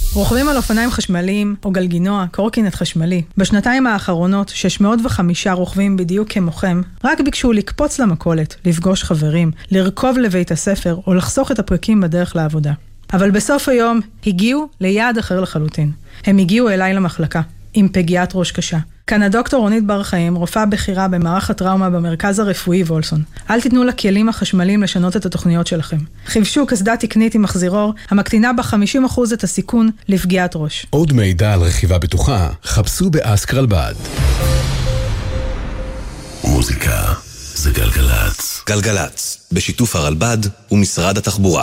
רוכבים על אופניים חשמליים או גלגינוע, קורקינט חשמלי. בשנתיים האחרונות 605 רוכבים בדיוק כמוכם רק ביקשו לקפוץ למכולת, לפגוש חברים, לרכוב לבית הספר או לחסוך את הפרקים בדרך לעבודה. אבל בסוף היום הגיעו ליעד אחר לחלוטין. הם הגיעו אליי למחלקה עם פגיעת ראש קשה. כאן הדוקטור רונית בר חיים, רופאה בכירה במערך הטראומה במרכז הרפואי וולסון. אל תיתנו לכלים החשמליים לשנות את התוכניות שלכם. חיפשו קסדה תקנית עם מחזירור, המקטינה ב-50% את הסיכון לפגיעת ראש. עוד מידע על רכיבה בטוחה, חפשו באסק רלב"ד. מוזיקה זה גלגלץ. גלגלץ, בשיתוף הרלב"ד ומשרד התחבורה.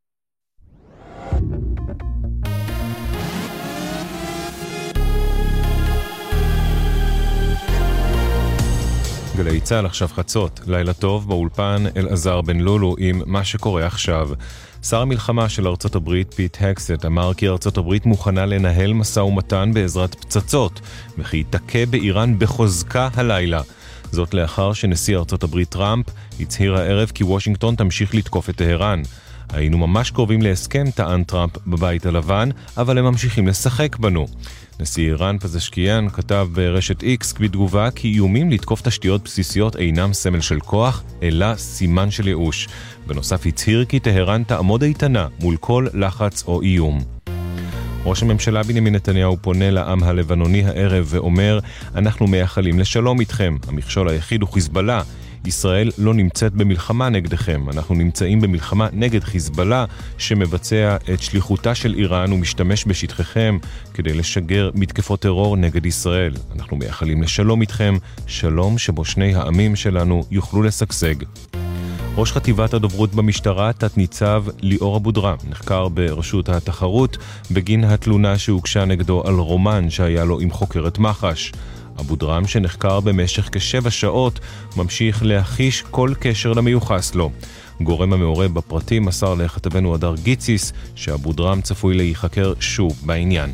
גלי צהל עכשיו חצות, לילה טוב באולפן אלעזר בן לולו עם מה שקורה עכשיו. שר המלחמה של ארצות הברית פיט הקסט אמר כי ארצות הברית מוכנה לנהל משא ומתן בעזרת פצצות וכי יתקה באיראן בחוזקה הלילה. זאת לאחר שנשיא ארצות הברית טראמפ הצהיר הערב כי וושינגטון תמשיך לתקוף את טהרן. היינו ממש קרובים להסכם, טען טראמפ בבית הלבן, אבל הם ממשיכים לשחק בנו. נשיא איראן פזשקיאן כתב ברשת X בתגובה כי איומים לתקוף תשתיות בסיסיות אינם סמל של כוח, אלא סימן של ייאוש. בנוסף הצהיר כי טהרן תעמוד איתנה מול כל לחץ או איום. ראש הממשלה בנימין נתניהו פונה לעם הלבנוני הערב ואומר, אנחנו מייחלים לשלום איתכם, המכשול היחיד הוא חיזבאללה. ישראל לא נמצאת במלחמה נגדכם, אנחנו נמצאים במלחמה נגד חיזבאללה שמבצע את שליחותה של איראן ומשתמש בשטחיכם כדי לשגר מתקפות טרור נגד ישראל. אנחנו מייחלים לשלום איתכם, שלום שבו שני העמים שלנו יוכלו לשגשג. ראש חטיבת הדוברות במשטרה, תת ניצב ליאור אבודרם, נחקר ברשות התחרות בגין התלונה שהוגשה נגדו על רומן שהיה לו עם חוקרת מח"ש. אבודרם שנחקר במשך כ7 שעות ממשיך להחיש כל קשר למיוחס לו. גורם המעורב בפרטים מסר לכתבנו הדר גיציס שאבודרם צפוי להיחקר שוב בעניין.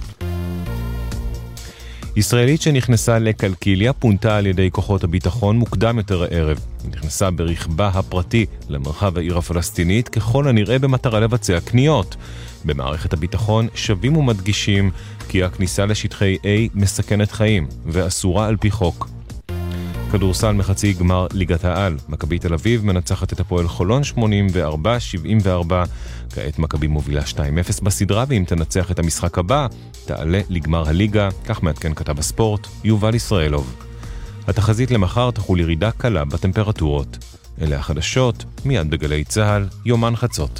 ישראלית שנכנסה לקלקיליה פונתה על ידי כוחות הביטחון מוקדם יותר הערב. היא נכנסה ברכבה הפרטי למרחב העיר הפלסטינית ככל הנראה במטרה לבצע קניות. במערכת הביטחון שווים ומדגישים כי הכניסה לשטחי A מסכנת חיים ואסורה על פי חוק. כדורסל מחצי גמר ליגת העל. מכבי תל אביב מנצחת את הפועל חולון 84-74. כעת מכבי מובילה 2-0 בסדרה, ואם תנצח את המשחק הבא תעלה לגמר הליגה, כך מעדכן כתב הספורט יובל ישראלוב. התחזית למחר תחול ירידה קלה בטמפרטורות. אלה החדשות, מיד בגלי צהל, יומן חצות.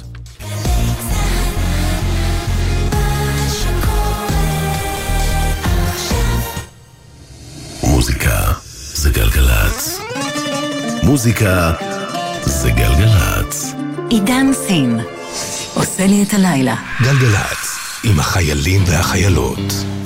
מוזיקה זה גלגלץ. מוזיקה זה גלגלץ. עידן סין עושה לי את הלילה. גלגלץ עם החיילים והחיילות.